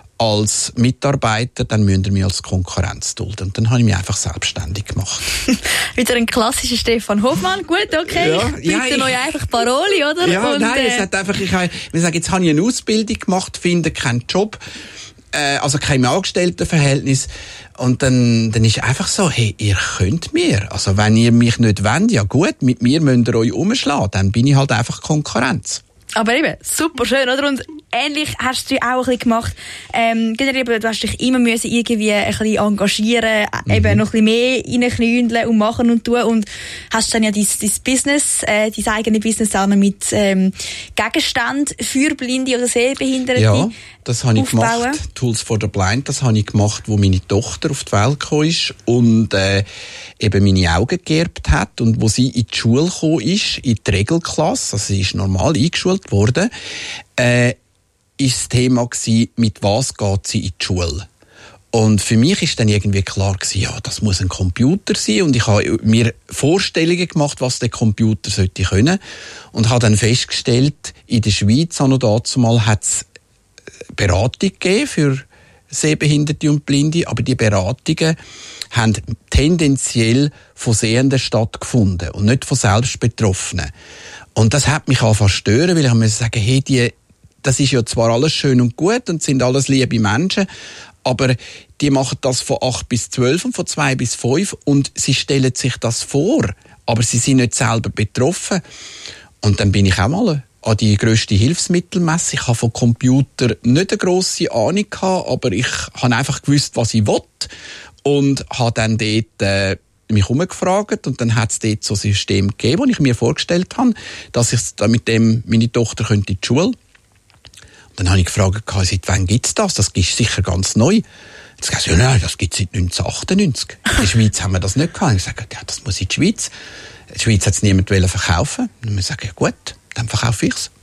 als Mitarbeiter, dann müsst ihr mich als Konkurrenz dulden. Und dann habe ich mich einfach selbstständig gemacht. Wieder ein klassischer Stefan Hofmann. Gut, okay, ja, ich biete ja, ich, euch einfach Paroli, oder? Ja, und, nein, äh, es hat einfach, ich habe, ich sage, jetzt habe ich eine Ausbildung gemacht, finde keinen Job, äh, also kein Angestelltenverhältnis. Und dann, dann ist einfach so, hey, ihr könnt mir. Also wenn ihr mich nicht wollt, ja gut, mit mir müsst ihr euch umschlagen, dann bin ich halt einfach Konkurrenz. Aber eben, super schön, oder? Und ähnlich hast du auch ein bisschen gemacht. Ähm, generell, du hast dich immer müssen irgendwie ein bisschen engagieren, mhm. eben noch ein bisschen mehr reinknündeln und machen und tun. Und hast dann ja dein, dein Business, äh, dein eigenes Business auch noch mit ähm, Gegenständen für Blinde oder Sehbehinderte. Ja, das habe ich aufbauen. gemacht. Tools for the Blind, das habe ich gemacht, wo meine Tochter auf die Welt gekommen ist und äh, eben meine Augen geerbt hat und wo sie in die Schule gekommen ist, in die Regelklasse, also sie ist normal eingeschult worden, äh, ist das Thema gewesen, mit was geht sie in die Schule. Und für mich ist dann irgendwie klar gewesen, ja, das muss ein Computer sein und ich habe mir Vorstellungen gemacht, was der Computer sollte können und habe dann festgestellt, in der Schweiz noch dazu mal hat es Beratung gegeben für Sehbehinderte und Blinde, aber die Beratungen haben tendenziell von Sehenden stattgefunden und nicht von Selbstbetroffenen. Und das hat mich angefangen zu stören, weil ich musste sagen, hey, die, das ist ja zwar alles schön und gut und sind alles liebe Menschen, aber die machen das von acht bis zwölf und von zwei bis fünf und sie stellen sich das vor, aber sie sind nicht selber betroffen. Und dann bin ich auch mal an die grösste Hilfsmittelmesse. Ich habe von Computer nicht eine grosse Ahnung gehabt, aber ich habe einfach gewusst, was ich will und habe dann dort äh, mich umgefragt und dann hat es dort so ein System gegeben, das ich mir vorgestellt habe, dass ich mit dem meine Tochter könnte in die Schule. Und dann habe ich gefragt, seit wann gibt es das? Das ist sicher ganz neu. Jetzt gesagt, ja, nein, das gibt es seit neunzehnhundertachtundneunzig. In der Schweiz haben wir das nicht gehabt. Ich sage, ja, das muss in die Schweiz. In der Schweiz hat es niemand verkaufen. Und wir sagen, ja gut, dann verkaufe ich es.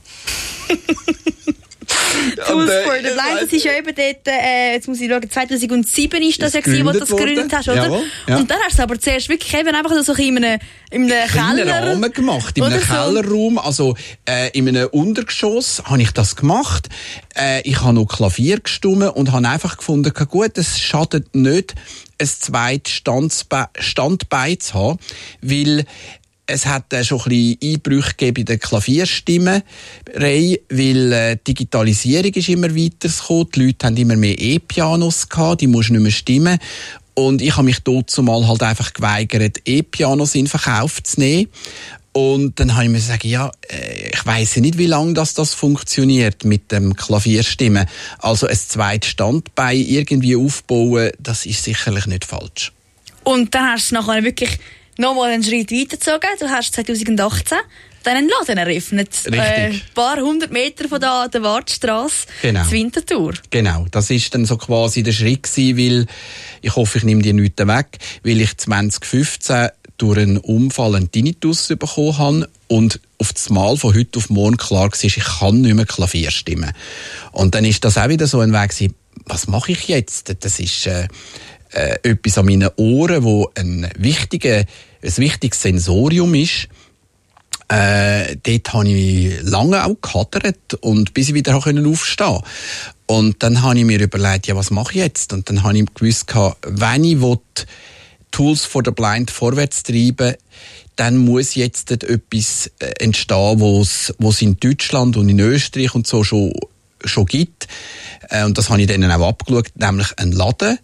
Tools for the Blind, das ist ja eben dort, äh, jetzt muss ich schauen, zweitausendsieben ist das ja gewesen, wo du das gegründet hast, oder? Jawohl, ja. Und dann hast du aber zuerst wirklich eben einfach so in einem, in einem Keller... Rahmen gemacht, in einem so. Kellerraum, also äh, in einem Untergeschoss habe ich das gemacht. Äh, ich habe noch Klavier gestimmt und habe einfach gefunden, gut, es schadet nicht, ein zweites Standbe- Standbein zu haben, weil es hat äh, schon ein bisschen Einbrüche gegeben in der Klavierstimmerei, weil äh, die Digitalisierung ist immer weiter gekommen. Die Leute haben immer mehr E-Pianos gehabt, die musst du nicht mehr stimmen. Und ich habe mich dort zumal halt einfach geweigert, E-Pianos in Verkauf zu nehmen. Und dann habe ich mir gesagt, ja, äh, ich weiss ja nicht, wie lange das, das funktioniert mit dem Klavierstimmen. Also ein zweites Standbein irgendwie aufbauen, das ist sicherlich nicht falsch. Und dann hast du nachher wirklich nochmal einen Schritt weitergezogen. Du hast zweitausendachtzehn dann einen Laden eröffnet. Ein äh, paar hundert Meter von da an der Wartstrasse, genau. zur Winterthur. Genau, das ist dann so quasi der Schritt gewesen, weil, ich hoffe, ich nehme die nichts weg, weil ich zwanzig fünfzehn durch einen Unfall einen Tinnitus bekommen habe und auf das Mal von heute auf morgen klar war, ich kann nicht mehr Klavier stimmen. Und dann ist das auch wieder so ein Weg gewesen, was mache ich jetzt? Das ist äh, äh, etwas an meinen Ohren, wo ein, wichtiger, ein wichtiges Sensorium ist. Äh, dort habe ich lange auch gehadert und bis ich wieder aufstehen konnte. Und dann habe ich mir überlegt, ja, was mache ich jetzt? Und dann habe ich gewusst, wenn ich will, Tools for the Blind vorwärts treiben, dann muss jetzt etwas entstehen, was es in Deutschland und in Österreich und so schon, schon gibt. Und das habe ich dann auch abgeschaut, nämlich ein Laden,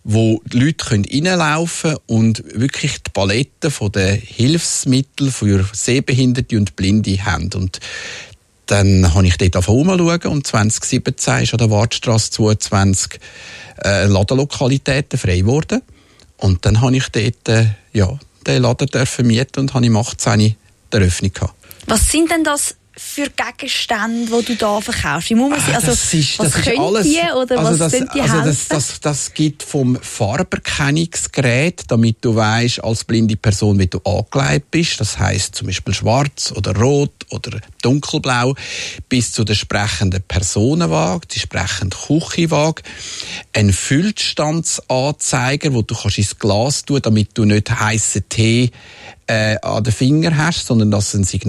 wo die Leute reinlaufen können und wirklich die Palette von den Hilfsmitteln für Sehbehinderte und Blinde haben. Und dann habe ich dort herumschauen und zwanzig siebzehn ist an der Wartstrasse zweiundzwanzig äh, Ladenlokalitäten frei geworden. Und dann habe ich dort äh, ja, den Laden dürfen mieten und habe im achtzehn die Eröffnung gehabt. Was sind denn das für Gegenstände, die du da verkaufst? Wie muss man sie, also, das ist, was das können ist alles, die oder also was das, sind die also helfen? das, das, das gibt vom Farberkennungsgerät, damit du weisst, als blinde Person, wie du angelegt bist. Das heisst zum Beispiel schwarz oder rot oder dunkelblau, bis zu der sprechenden Personenwaage, die sprechende Küchenwaage, ein Füllstandsanzeiger, wo du kannst ins Glas tun, damit du nicht heissen Tee äh, an den Finger hast, sondern dass ein Signal